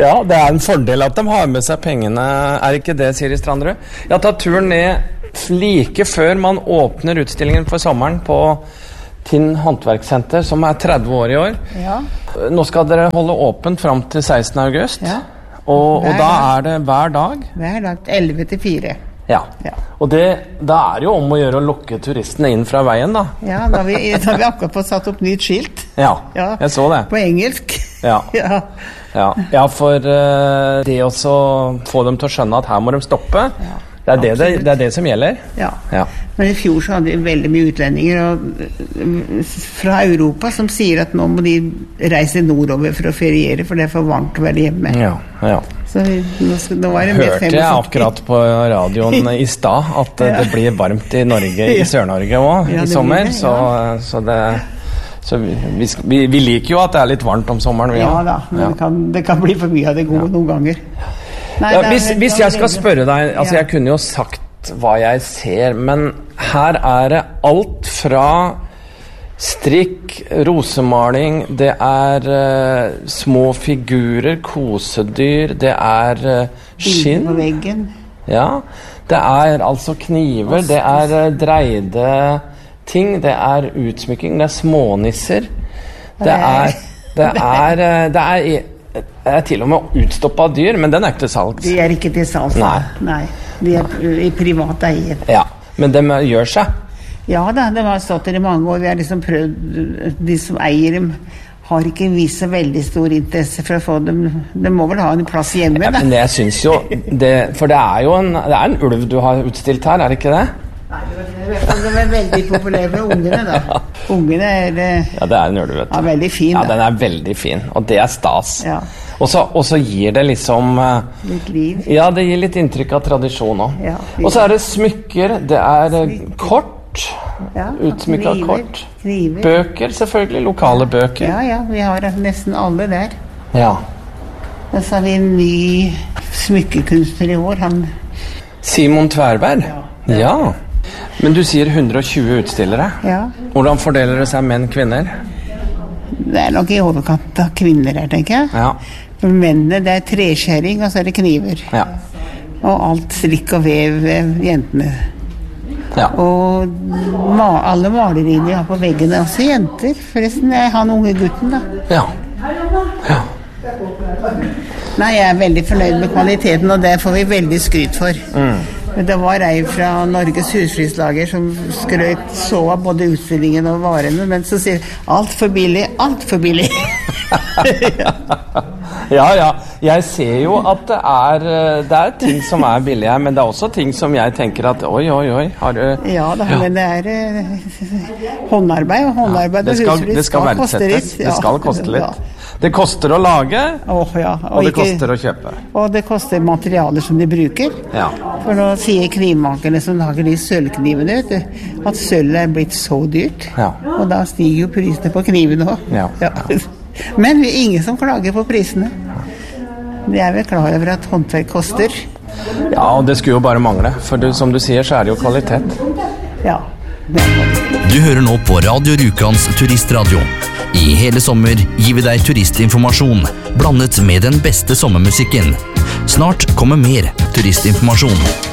Ja, det en fordel at de har med seg pengene, ikke det, Siri Strandrud? Jeg har tatt turen ned like før man åpner utstillingen for sommeren på Tinn Håndverkssenter, som 30 år i år. Ja. Nå skal dere holde åpent frem til 16. august, og da det hver dag? Hver dag, 11 til 4. Ja, og da det jo om å gjøre å lokke turistene inn fra veien, da. Ja, da har vi akkurat fått satt opp nytt skilt. Ja, jeg så det. På engelsk. Ja, for det også få dem til å skjønne at her må de stoppe. Det det som gjelder. Ja. Men i fjor så hadde vi veldig mye utlendinger fra Europa som sier at nå må de reise nordover for å feriere, for det for varmt å være hjemme. Ja. Så nå var det hørte jeg akkurat på radioen i stad at det blir varmt i Norge, i Sør-Norge også, i sommer. Så vi liker jo at det litt varmt om sommeren. Ja da, men det kan bli for mye av det gode noen ganger. Nei, hvis jeg skal spørre deg, altså jeg kunne jo sagt hva jeg ser, men her det alt fra strikk, rosemaling, det små figurer, kosedyr, det skinn på veggen. Ja, det altså kniver, det dreide ting, det utsmykking, det smånisser, det til og med utstoppet dyr, men den ikke til salgs. De ikke til salgs. Nei. De i privat eie. Ja, men de gjør seg. Ja da, det har stått der i mange år. Vi har liksom prøvd, de som eier dem har ikke vist så veldig stor interesse for å få dem. De må vel ha en plass hjemme, da. Men jeg synes jo, for det jo en ulv du har utstilt her, det ikke det? Nei, de veldig populære med ungene, da. Ungene ja, det en ulv, vet du. Ja, veldig fin. Ja, den veldig fin, og det stas. Ja. Og så gir det liksom litt liv. Ja, det gir litt inntrykk av tradisjon også. Ja, og så det smykker, det kort, utsmykket kort. Kniver. Bøker, selvfølgelig, lokale bøker. Ja, vi har nesten alle der. Ja. Og så har vi en ny smykkekunstner i år, Simon Tverberg? Ja. Men du sier 120 utstillere. Ja. Hvordan fordeler det seg menn-kvinner? Det nok i overkant av kvinner her, tenker jeg. Ja. For mennene, det treskjæring, og så det kniver. Ja. Og alt strikk og vev, jentene. Ja. Og alle maleriene vi har på veggene, også jenter. Forresten, han unge gutten, da. Ja. Nei, jeg veldig fornøyd med kvaliteten, og det får vi veldig skryt for. Det var ei fra Norges Husflidslager som skrøt så av både utstillingen og varene, men så sier alt for billig. Ja, jeg ser jo at det ting som billige, men det også ting som jeg tenker at oi, har du... Ja da, men det håndarbeid, og håndarbeid og husflid skal koste litt. Det skal koste litt. Det koster å lage, og det koster å kjøpe. Og det koster materialer som de bruker. Ja. For nå sier knivmakerne som lager de sølvknivene, at sølv blitt så dyrt. Ja. Og da stiger jo prisene på knivene også. Ja. Men vi ingen som klager på prisene. De vel klar over at håndverk koster. Ja, og det skulle jo bare mangle. For som du sier, så det jo kvalitet. Ja. Du hører nå på Radio Rjukans Turistradio. I hele sommer gir vi deg turistinformasjon, blandet med den beste sommermusikken. Snart kommer mer turistinformasjon.